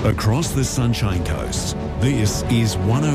Across the Sunshine Coast, this is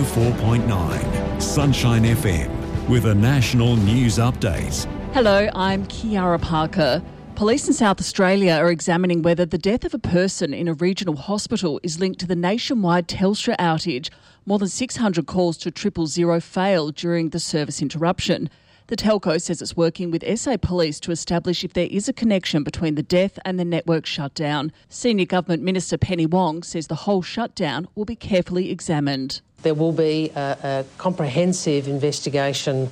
104.9 Sunshine FM with a national news update. Hello, I'm Kiara Parker. Police in South Australia are examining whether the death of a person in a regional hospital is linked to the nationwide Telstra outage. More than 600 calls to 000 failed during the service interruption. The telco says it's working with SA Police to establish if there is a connection between the death and the network shutdown. Senior Government Minister Penny Wong says the whole shutdown will be carefully examined. There will be a comprehensive investigation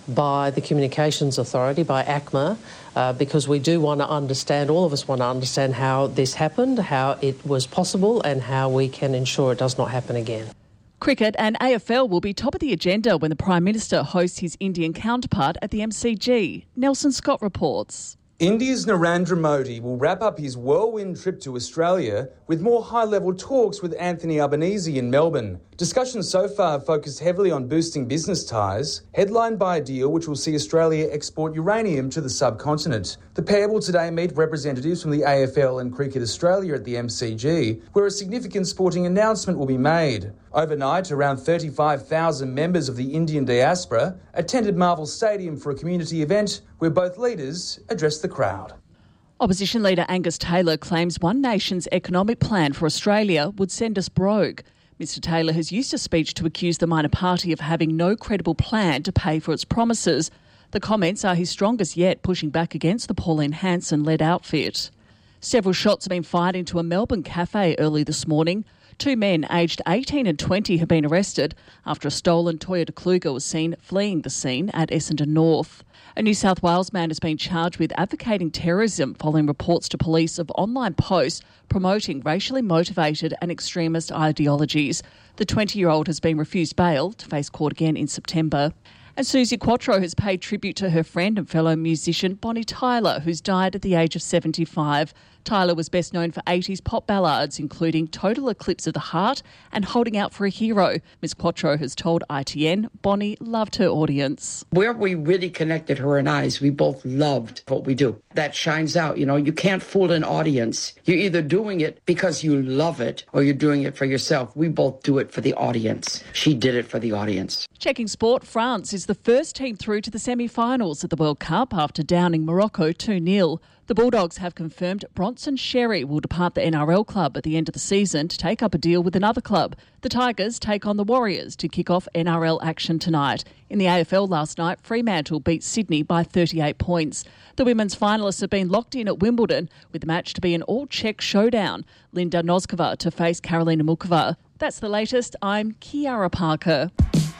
by the Communications Authority, by ACMA, because we do want to understand, all of us want to understand how this happened, how it was possible and how we can ensure it does not happen again. Cricket and AFL will be top of the agenda when the Prime Minister hosts his Indian counterpart at the MCG. Nelson Scott reports. India's Narendra Modi will wrap up his whirlwind trip to Australia with more high-level talks with Anthony Albanese in Melbourne. Discussions so far have focused heavily on boosting business ties, headlined by a deal which will see Australia export uranium to the subcontinent. The pair will today meet representatives from the AFL and Cricket Australia at the MCG, where a significant sporting announcement will be made. Overnight, around 35,000 members of the Indian diaspora attended Marvel Stadium for a community event where both leaders addressed the crowd. Opposition leader Angus Taylor claims One Nation's economic plan for Australia would send us broke. Mr Taylor has used a speech to accuse the minor party of having no credible plan to pay for its promises. The comments are his strongest yet, pushing back against the Pauline Hanson-led outfit. Several shots have been fired into a Melbourne cafe early this morning. Two men aged 18 and 20 have been arrested after a stolen Toyota Kluger was seen fleeing the scene at Essendon North. A New South Wales man has been charged with advocating terrorism following reports to police of online posts promoting racially motivated and extremist ideologies. The 20-year-old has been refused bail to face court again in September. And Susie Quatro has paid tribute to her friend and fellow musician Bonnie Tyler, who's died at the age of 75. Tyler was best known for 80s pop ballads, including Total Eclipse of the Heart and Holding Out for a Hero. Ms Quatro has told ITN Bonnie loved her audience. Where we really connected, her and I, is we both loved what we do. That shines out. You know, you can't fool an audience. You're either doing it because you love it or you're doing it for yourself. We both do it for the audience. She did it for the audience. Checking sport, France is the first team through to the semi-finals at the World Cup after downing Morocco 2-0. The Bulldogs have confirmed Bronson Xerri will depart the NRL club at the end of the season to take up a deal with another club. The Tigers take on the Warriors to kick off NRL action tonight. In the AFL last night, Fremantle beat Sydney by 38 points. The women's finalists have been locked in at Wimbledon, with the match to be an all-Czech showdown. Linda Noskova to face Karolina Mukova. That's the latest. I'm Kiara Parker.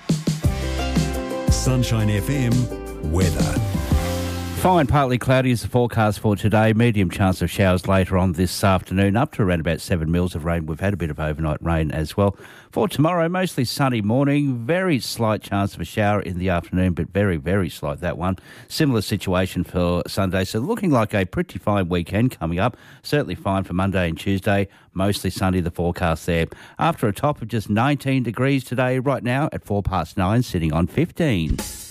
Sunshine FM weather. Fine, partly cloudy is the forecast for today. Medium chance of showers later on this afternoon, up to around about 7 mils of rain. We've had a bit of overnight rain as well. For tomorrow, mostly sunny morning. Very slight chance of a shower in the afternoon, but very, very slight, that one. Similar situation for Sunday. So looking like a pretty fine weekend coming up. Certainly fine for Monday and Tuesday. Mostly sunny, the forecast there. After a top of just 19 degrees today, right now at 9:04, sitting on 15.